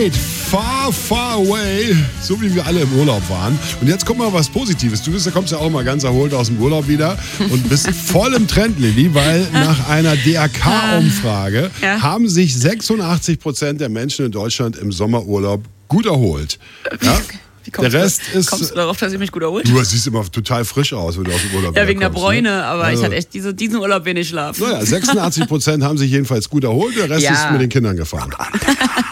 Fate, Far, Far Away, so wie wir alle im Urlaub waren. Und jetzt guck mal was Positives. Du kommst ja auch mal ganz erholt aus dem Urlaub wieder und bist voll im Trend, Lilly, weil nach einer DRK-Umfrage haben sich 86% der Menschen in Deutschland im Sommerurlaub gut erholt. Ja? Der Rest ist. Kommst du darauf, dass ich mich gut erholt? Du siehst immer total frisch aus, wenn du aus dem Urlaub Ja, wegen der kommst, Bräune, ne? aber ich hatte echt diesen Urlaub wenig Schlaf. Naja, 86% haben sich jedenfalls gut erholt, der Rest ist mit den Kindern gefahren.